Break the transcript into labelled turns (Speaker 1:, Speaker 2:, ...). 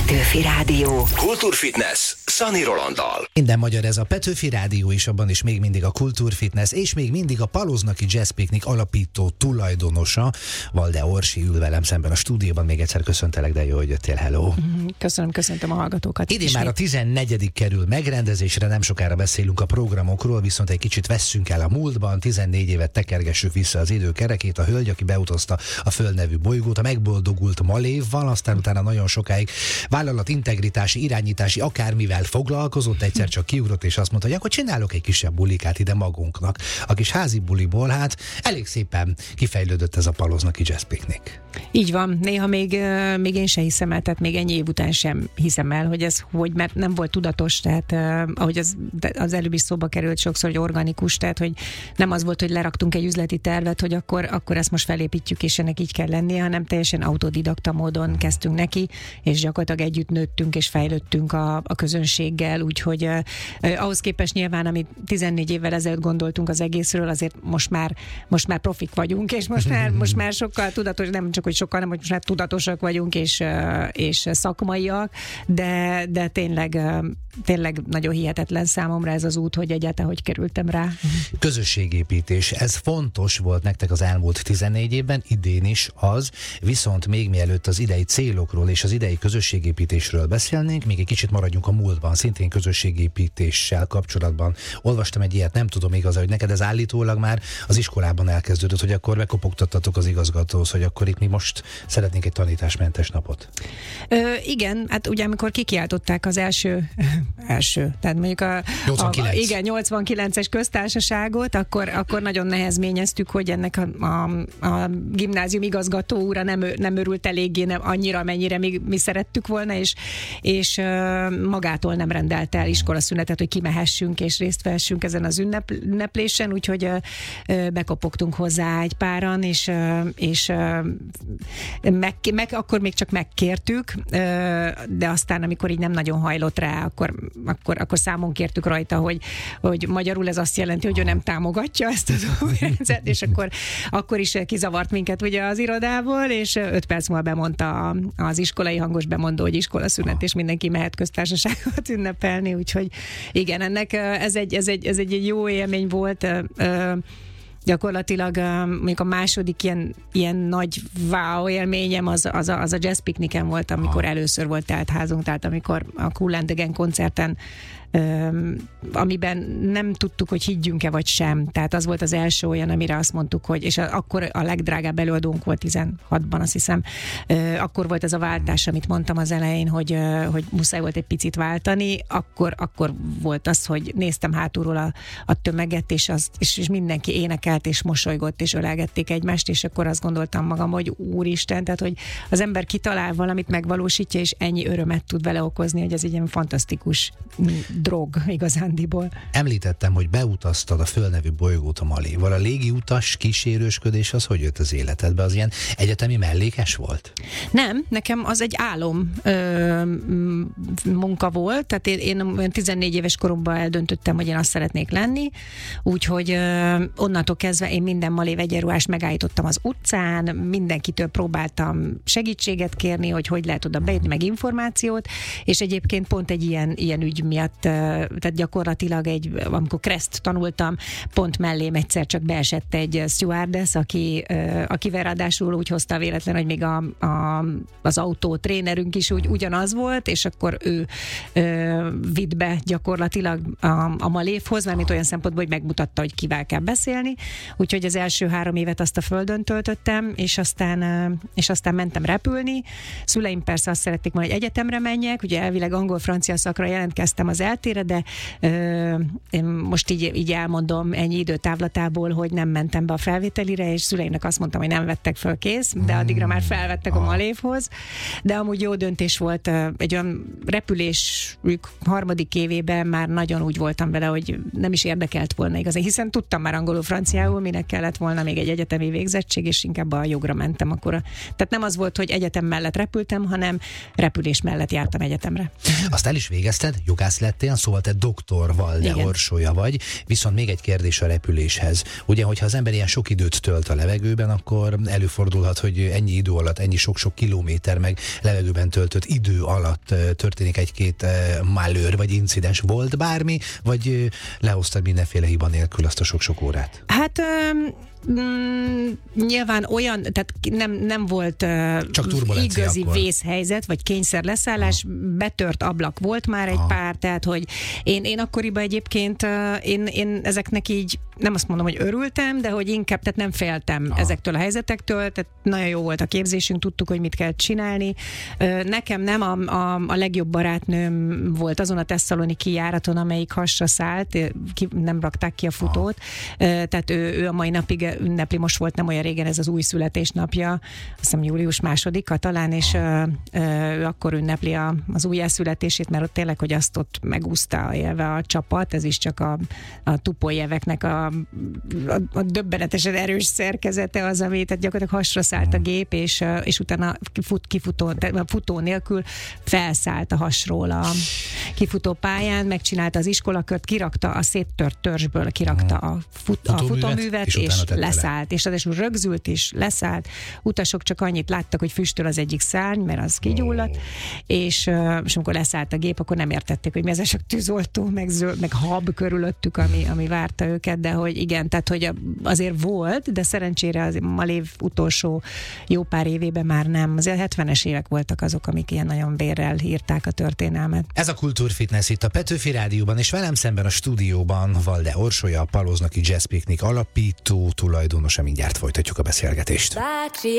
Speaker 1: Petőfi Rádió.
Speaker 2: Kultúrfitness Szani Rolanddal.
Speaker 3: Minden magyar ez a Petőfi Rádió, és abban is még mindig a Kultúrfitness, és még mindig a Paloznaki Jazz Picnic alapító tulajdonosa, Valde Orsi ül velem szemben a stúdióban. Még egyszer köszöntelek, de jó, hogy jöttél, hello.
Speaker 4: Köszöntöm a hallgatókat.
Speaker 3: Idén már a 14. kerül megrendezésre, nem sokára beszélünk a programokról, viszont egy kicsit vesszünk el a múltban. 14 évet tekergessük vissza az idő kerekét. A hölgy, aki beutazta a Föld nevű bolygót, a megboldogult Malévval, aztán utána nagyon sokáig vállalat integritási, irányítási, akármivel foglalkozott, egyszer csak kiugrott, és azt mondta, hogy akkor csinálok egy kisebb bulikát ide magunknak. A kis házi buliból, hát elég szépen kifejlődött ez a Paloznaki Jazz Picnic.
Speaker 4: Így van, néha még én sem hiszem el, tehát még ennyi év után sem hiszem el, mert nem volt tudatos, tehát ahogy az előbb is szóba került sokszor, hogy organikus, tehát hogy nem az volt, hogy leraktunk egy üzleti tervet, hogy akkor ezt most felépítjük, és ennek így kell lennie, hanem teljesen autodidakta módon kezdtünk neki, és gyakorlatilag együtt nőttünk és fejlődtünk a közönséggel, úgyhogy ahhoz képest nyilván, amit 14 évvel ezelőtt gondoltunk az egészről, azért most már profik vagyunk, és most már sokkal tudatos, nem csak hogy sokkal, nem, hogy most már tudatosak vagyunk, és szakmaiak, de tényleg nagyon hihetetlen számomra ez az út, hogy egyáltalán hogy kerültem rá.
Speaker 3: Közösségépítés, ez fontos volt nektek az elmúlt 14 évben, idén is az, viszont még mielőtt az idei célokról és az idei közösségépítésről beszélnénk, még egy kicsit maradjunk a múltban, szintén közösségépítéssel kapcsolatban. Olvastam egy ilyet, nem tudom igaz, hogy neked ez állítólag már az iskolában elkezdődött, hogy akkor bekopogtattatok az igazgatóhoz, hogy akkor itt mi most szeretnénk egy tanításmentes napot.
Speaker 4: Igen, hát ugye amikor kikiáltották az első, tehát mondjuk 89-es köztársaságot, akkor nagyon nehezményeztük, hogy ennek a gimnázium igazgató úra nem örült eléggé, nem annyira, amennyire mi szerettük volna, és magától nem rendelt el iskolaszünetet, hogy kimehessünk és részt vehessünk ezen az ünneplésen, úgyhogy bekopogtunk hozzá egy páran, és akkor még csak megkértük, de aztán, amikor így nem nagyon hajlott rá, akkor számon kértük rajta, hogy magyarul ez azt jelenti, hogy ő nem támogatja ezt az új rendszert, és akkor is kizavart minket ugye az irodából, és 5 perc múlva bemondta az iskolai hangos bemondó, hogy iskolaszünet, és mindenki mehet köztársaságot ünnepelni, úgyhogy igen, ennek ez egy jó élmény volt. Gyakorlatilag mondjuk a második ilyen nagy wow élményem az a Jazz Picnicen volt, amikor először volt teltházunk, tehát amikor a Kool and the Gang koncerten, amiben nem tudtuk, hogy higgyünk-e vagy sem. Tehát az volt az első olyan, amire azt mondtuk, hogy, és akkor a legdrágább előadónk volt 16-ban, azt hiszem, akkor volt ez a váltás, amit mondtam az elején, hogy muszáj volt egy picit váltani, akkor volt az, hogy néztem hátulról a tömeget, és mindenki énekelt, és mosolygott, és ölelgették egymást, és akkor azt gondoltam magam, hogy úristen, tehát, hogy az ember kitalál valamit, megvalósítja, és ennyi örömet tud vele okozni, hogy ez egy ilyen fantasztikus drog igazándiból.
Speaker 3: Említettem, hogy beutaztad a Föld nevű bolygót a Maléval. A légiutas kísérősködés az hogy jött az életedbe? Az ilyen egyetemi mellékes volt? Nem,
Speaker 4: nekem az egy álom munka volt, tehát én 14 éves koromban eldöntöttem, hogy én azt szeretnék lenni, úgyhogy onnantól kezdve én minden malév egyenruhást megállítottam az utcán, mindenkitől próbáltam segítséget kérni, hogy lehet oda bejutni, meg információt, és egyébként pont egy ilyen ügy miatt, tehát gyakorlatilag amikor kreszt tanultam, pont mellém egyszer csak beesett egy stewardess, akivel ráadásul úgy hozta véletlen, hogy még az autó trénerünk is ugyanaz volt, és akkor ő vitt be gyakorlatilag a Malévhoz, mármint olyan szempontból, hogy megmutatta, hogy kivel kell beszélni. Úgyhogy az első 3 évet azt a Földön töltöttem, és aztán mentem repülni. Szüleim persze azt szerették volna, hogy egyetemre menjek, ugye elvileg angol-francia szakra jelentkeztem az eltére, de én most így elmondom ennyi időtávlatából, hogy nem mentem be a felvételire, és szüleimnek azt mondtam, hogy nem vettek föl, kész, de addigra már felvettek a Malévhoz. De amúgy jó döntés volt, egy olyan repülésük 3. évében már nagyon úgy voltam vele, hogy nem is érdekelt volna igazán, hiszen tudtam már angolul, franciául, franciául, minek kellett volna még egy egyetemi végzettség, és inkább a jogra mentem akkor. Tehát nem az volt, hogy egyetem mellett repültem, hanem repülés mellett jártam egyetemre.
Speaker 3: Azt el is végezted, jogász lettél, szóval te doktor Valde Orsolya vagy, viszont még egy kérdés a repüléshez. Ugye, hogyha az ember ilyen sok időt tölt a levegőben, akkor előfordulhat, hogy ennyi idő alatt, ennyi sok-sok kilométer meg levegőben töltött idő alatt történik egy-két malőr vagy incidens. Volt bármi, vagy lehoztad mindenféle hiba nélkül azt a sok-sok órát?
Speaker 4: Hát nyilván olyan, tehát nem volt igazi
Speaker 3: akkor
Speaker 4: vészhelyzet, vagy kényszerleszállás, betört ablak volt már egy pár, tehát hogy én akkoriban egyébként én ezeknek így nem azt mondom, hogy örültem, de hogy inkább, tehát nem féltem ezektől a helyzetektől, tehát nagyon jó volt a képzésünk, tudtuk, hogy mit kell csinálni. Nekem nem a legjobb barátnőm volt azon a tesszaloniki járaton, amelyik hasra szállt, nem rakták ki a futót, tehát ő a mai napig ünnepli, most volt nem olyan régen ez az új születésnapja, azt hiszem július 2-a talán, és ő akkor ünnepli az újjászületését, mert ott tényleg, hogy azt ott megúszta élve a csapat, ez is csak a tupójeveknek a döbbenetesen erős szerkezete az, ami, tehát gyakorlatilag hasra szállt a gép, és utána futó nélkül felszállt a hasról a kifutó pályán, megcsinálta az iskolakört, kirakta a széttört törzsből, kirakta a futóművet, és leszállt, és az rögzült is, leszállt. Utasok csak annyit láttak, hogy füstöl az egyik szárny, mert az kigyulladt, és amikor leszállt a gép, akkor nem értették, hogy mi ez a sok tűzoltó, meg hab körülöttük, ami várta őket, de hogy igen, tehát hogy azért volt, de szerencsére az Malév utolsó jó pár évében már nem. Azért 70-es évek voltak azok, amik ilyen nagyon vérrel írták a történelmet.
Speaker 3: Ez a Kultúrfitness itt a Petőfi Rádióban, és velem szemben a stúdióban Valde Orsolya, a Paloznaki Jazz Picnic alapító tulajdonosa. Mindjárt folytatjuk a beszélgetést.